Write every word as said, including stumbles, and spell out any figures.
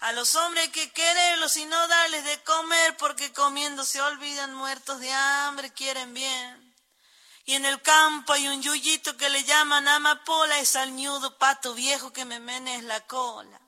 A los hombres hay que quererlos y no darles de comer, porque comiendo se olvidan, muertos de hambre quieren bien. Y en el campo hay un yuyito que le llaman amapola, es al ñudo pato viejo que me menes la cola.